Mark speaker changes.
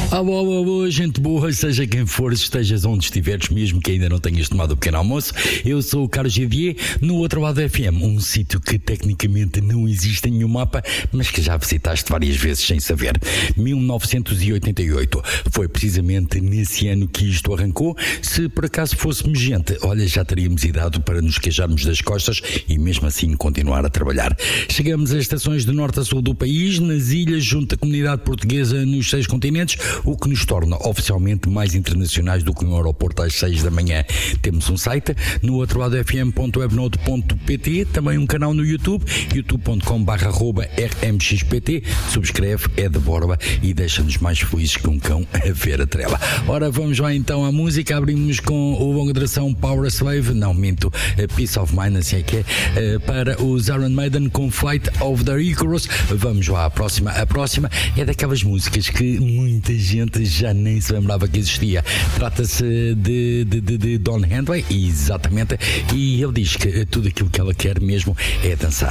Speaker 1: Alô, gente boa, seja quem for, estejas onde estiveres, mesmo que ainda não tenhas tomado o pequeno almoço. Eu sou o Carlos Javier, no outro lado do FM, um sítio que tecnicamente não existe em nenhum mapa, mas que já visitaste várias vezes sem saber. 1988, foi precisamente nesse ano que isto arrancou. Se por acaso fôssemos gente, olha, já teríamos idade para nos queixarmos das costas e mesmo assim continuar a trabalhar. Chegamos às estações de norte a sul do país, nas ilhas, junto à comunidade portuguesa nos 6 continentes, o que nos torna oficialmente mais internacionais do que um aeroporto às 6 da manhã. Temos um site, no outro lado fm.webnode.pt, também um canal no YouTube, youtube.com/rmxpt. Subscreve, é de borba e deixa-nos mais felizes que um cão a ver a trela. Ora, vamos lá então à música. Abrimos com o longa duração Power Slave, não minto, Peace of Mind, assim é que é, para os Iron Maiden com Flight of the Icarus. Vamos lá à próxima. A próxima é daquelas músicas que muita gente já nem se lembrava que existia. Trata-se de Don Henley, exatamente, e ele diz que tudo aquilo que ela quer mesmo é dançar.